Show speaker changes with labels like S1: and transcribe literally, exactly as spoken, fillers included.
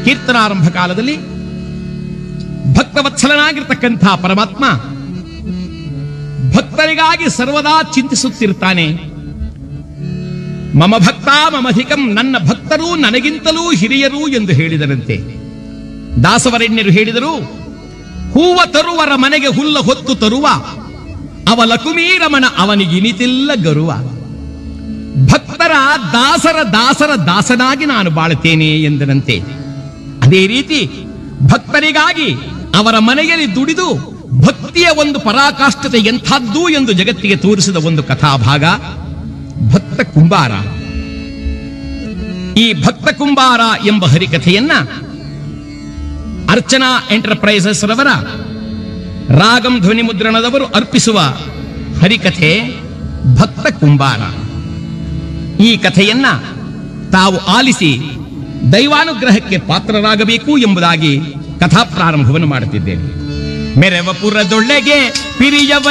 S1: ಕೀರ್ತನಾರಂಭ ಕಾಲದಲ್ಲಿ ಭಕ್ತವತ್ಸಲನಾಗಿರ್ತಕ್ಕಂಥ ಪರಮಾತ್ಮ ಭಕ್ತರಿಗಾಗಿ ಸರ್ವದಾ ಚಿಂತಿಸುತ್ತಿರ್ತಾನೆ. ಮಮ ಭಕ್ತ ಮಮಧಿಕಂ, ನನ್ನ ಭಕ್ತರು ನನಗಿಂತಲೂ ಹಿರಿಯರು ಎಂದು ಹೇಳಿದರಂತೆ. ದಾಸವರೆಣ್ಯರು ಹೇಳಿದರು, ಹೂವ ತರುವರ ಮನೆಗೆ ಹುಲ್ಲ ಹೊತ್ತು ತರುವ ಅವ ಲಕುಮೀರಮಣ ಅವನಿಗಿನಿತಿಲ್ಲ ಗರುವ. ಭಕ್ತರ ದಾಸರ ದಾಸರ ದಾಸನಾಗಿ ನಾನು ಬಾಳುತ್ತೇನೆ ಎಂದರಂತೆ. ಅದೇ ರೀತಿ ಭಕ್ತರಿಗಾಗಿ ಅವರ ಮನೆಯಲ್ಲಿ ದುಡಿದು ಭಕ್ತಿಯ ಒಂದು ಪರಾಕಾಷ್ಠತೆ ಎಂಥದ್ದು ಎಂದು ಜಗತ್ತಿಗೆ ತೋರಿಸಿದ ಒಂದು ಕಥಾಭಾಗ ಭಕ್ತ ಕುಂಬಾರ. ಈ ಭಕ್ತ ಕುಂಬಾರ ಎಂಬ ಹರಿಕಥೆಯನ್ನ ಅರ್ಚನಾ ಎಂಟರ್ಪ್ರೈಸಸ್ ರವರ ರಾಗಂ ಧ್ವನಿ ಮುದ್ರಣದವರು ಅರ್ಪಿಸುವ ಹರಿಕಥೆ ಭಕ್ತ ಕುಂಬಾರ. ಈ ಕಥೆಯನ್ನ ತಾವು ಆಲಿಸಿ ದೈವಾನುಗ್ರಹಕ್ಕೆ ಪಾತ್ರರಾಗಬೇಕು ಎಂಬುದಾಗಿ ಕಥಾ ಪ್ರಾರಂಭವನ್ನು ಮಾಡುತ್ತಿದ್ದೇನೆ. ಮೆರವಪುರದೊಳ್ಳೆಗೆ ಪಿರಿಯವ